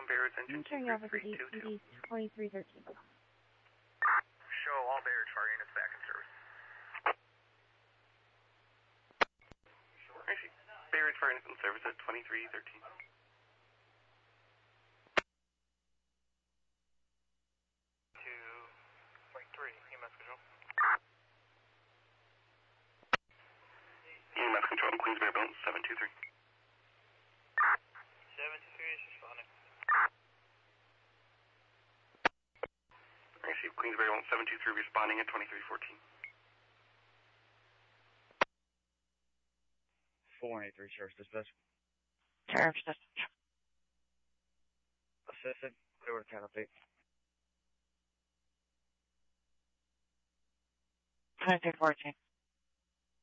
Bears engine turning over to ED 2313. Show all Bears fire units back in service. I see. Bears fire units in service at 2313. 2.3, EMS control. EMS control in Queens Bear Belt 723. 723 is responding. I see Queens Bear Belt 723 responding at 2314. 483 Sheriff's Dispatch. Sheriff's Dispatch. Assistant, clear with Cattle Feet. 2314.